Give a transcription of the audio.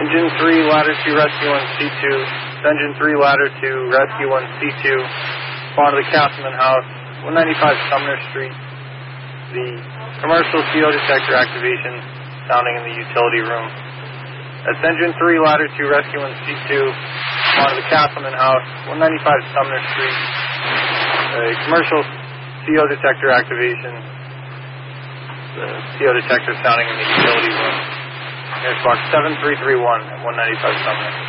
Engine 3, ladder 2, rescue 1, C2. Engine 3, ladder 2, rescue 1, C2. Spawn to the Castleman House, 195 Sumner Street. The commercial CO detector activation sounding in the utility room. That's Engine 3, ladder 2, rescue 1, C2. Spawn to the Castleman House, 195 Sumner Street. Commercial CO detector activation. The CO detector sounding in the utility room. Here's box 7331 at 195 Sumner.